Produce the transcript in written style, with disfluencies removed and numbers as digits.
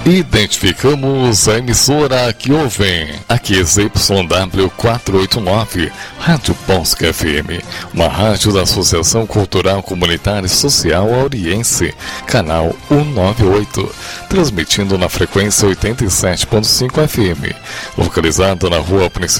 Identificamos a emissora que ouvem. Aqui ZYW 489, Rádio Bosque FM, uma rádio da Associação Cultural Comunitária e Social Auriense, canal 198, transmitindo na frequência 87.5 FM, localizado na rua principal